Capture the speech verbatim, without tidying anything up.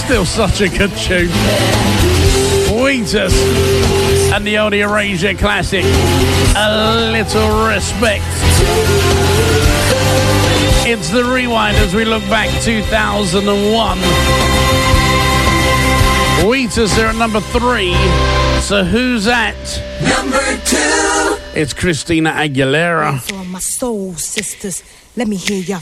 Still such a good tune. Wheatus and the old Erasure classic, A Little Respect. It's the rewind as we look back two thousand one. Wheatus, they're at number three. So who's at number two? It's Christina Aguilera. For my soul sisters, let me hear ya.